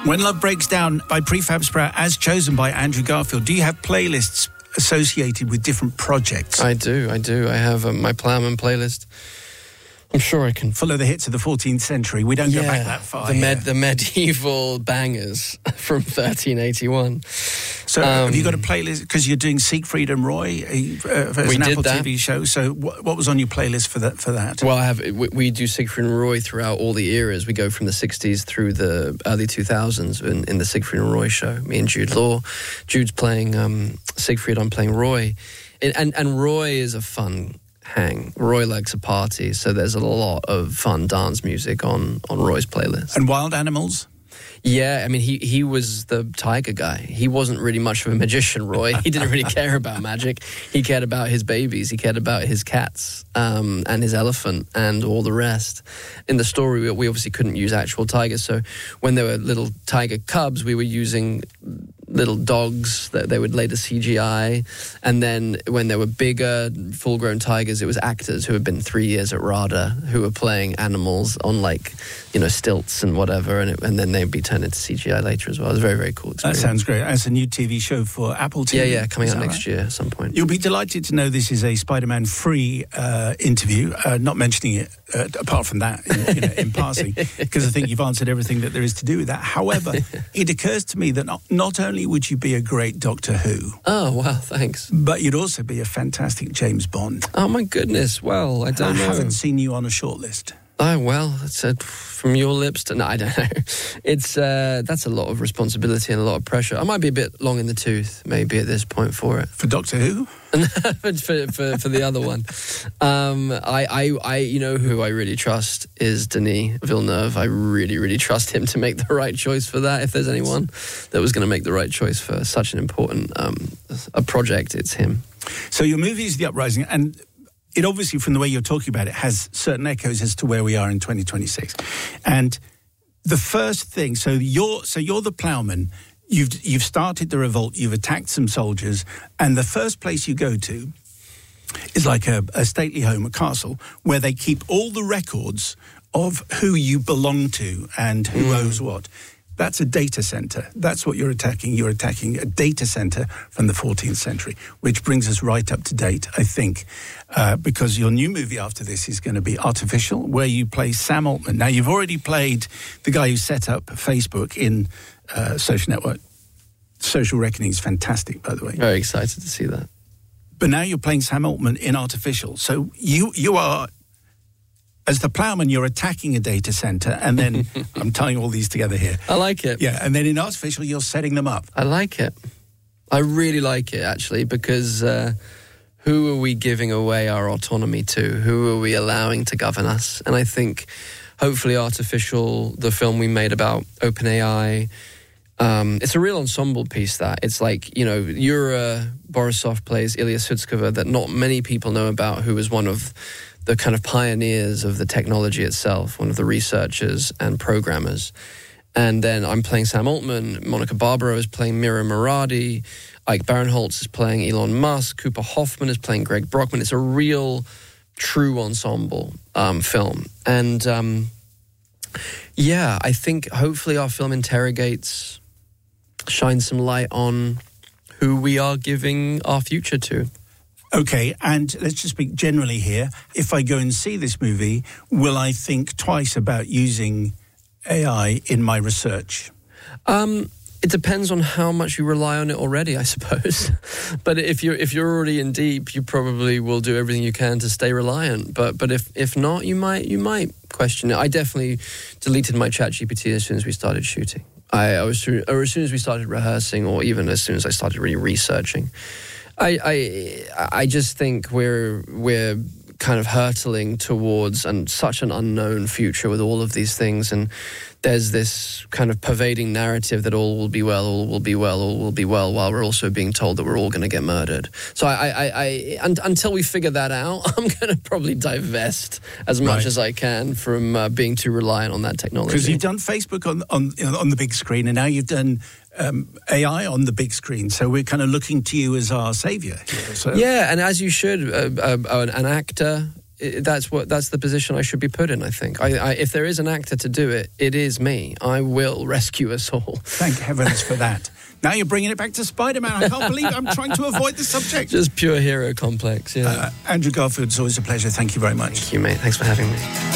When Love Breaks Down by Prefab Sprout, as chosen by Andrew Garfield, do you have playlists associated with different projects? I do. I have my Plowman playlist. I'm sure I can follow the hits of the 14th century. We don't go back that far. The medieval bangers from 1381. So have you got a playlist? Because you're doing Siegfried and Roy as an Apple TV show. So what was on your playlist for that? Well, we do Siegfried and Roy throughout all the eras. We go from the 60s through the early 2000s in the Siegfried and Roy show. Me and Jude Law. Jude's playing Siegfried, I'm playing Roy. And Roy is a fun hang. Roy likes a party, so there's a lot of fun dance music on Roy's playlist. And Wild Animals? Yeah, I mean, he was the tiger guy. He wasn't really much of a magician, Roy. He didn't really care about magic. He cared about his babies. He cared about his cats and his elephant and all the rest. In the story, we obviously couldn't use actual tigers, so when there were little tiger cubs, we were using little dogs that they would later CGI. And then when there were bigger, full-grown tigers, it was actors who had been 3 years at RADA who were playing animals on, stilts and whatever, and then they'd be turned into CGI later as well. It was a very, very cool experience. That sounds great. As a new TV show for Apple TV. Yeah, coming out next year at some point. You'll be delighted to know this is a Spider-Man free interview, not mentioning it apart from that in passing, because I think you've answered everything that there is to do with that. However, it occurs to me that not only would you be a great Doctor Who. Oh, wow, thanks. But you'd also be a fantastic James Bond. Oh, my goodness. Well, I don't know. I haven't seen you on a shortlist. Oh, well, it's from your lips to... No, I don't know. It's that's a lot of responsibility and a lot of pressure. I might be a bit long in the tooth, maybe, at this point for it. For Doctor Who? for the other one. Who I really trust is Denis Villeneuve. I really, really trust him to make the right choice for that. If there's anyone that was going to make the right choice for such an important a project, it's him. So your movie is The Uprising, and it obviously, from the way you're talking about it, has certain echoes as to where we are in 2026. And the first thing, so you're the ploughman. You've started the revolt. You've attacked some soldiers, and the first place you go to is like a stately home, a castle, where they keep all the records of who you belong to and who owes what. That's a data center. That's what you're attacking. You're attacking a data center from the 14th century, which brings us right up to date, I think, because your new movie after this is going to be Artificial, where you play Sam Altman. Now, you've already played the guy who set up Facebook in Social Network. Social Reckoning is fantastic, by the way. Very excited to see that. But now you're playing Sam Altman in Artificial. So you are... As the ploughman, you're attacking a data center, and then I'm tying all these together here. I like it. Yeah, and then in Artificial, you're setting them up. I like it. I really like it, actually, because who are we giving away our autonomy to? Who are we allowing to govern us? And I think, hopefully, Artificial, the film we made about OpenAI, it's a real ensemble piece, that. It's like, Yura Borisov plays Ilya Sutskever, that not many people know about, who was one of the kind of pioneers of the technology itself, one of the researchers and programmers. And then I'm playing Sam Altman, Monica Barbaro is playing Mira Muradi, Ike Barinholtz is playing Elon Musk, Cooper Hoffman is playing Greg Brockman. It's a real, true ensemble film. And I think hopefully our film shines some light on who we are giving our future to. Okay, and let's just speak generally here. If I go and see this movie, will I think twice about using AI in my research? It depends on how much you rely on it already, I suppose. But if you're already in deep, you probably will do everything you can to stay reliant. But if not, you might question it. I definitely deleted my ChatGPT as soon as we started shooting. As soon as we started rehearsing, or even as soon as I started really researching. I just think we're kind of hurtling towards such an unknown future with all of these things, and there's this kind of pervading narrative that all will be well, all will be well, all will be well, while we're also being told that we're all going to get murdered. So until we figure that out, I'm going to probably divest as much as I can from being too reliant on that technology. Because you've done Facebook on the big screen, and now you've done AI on the big screen, so we're kind of looking to you as our saviour here. So. Yeah, and as you should, an actor that's the position I should be put in. I think if there is an actor to do it, it is me. I will rescue us all. Thank heavens for that. Now you're bringing it back to Spider-Man. I can't believe I'm trying to avoid the subject. Just pure hero complex. Yeah. Andrew Garfield, it's always a pleasure. Thank you very much. Thank you, mate. Thanks for having me.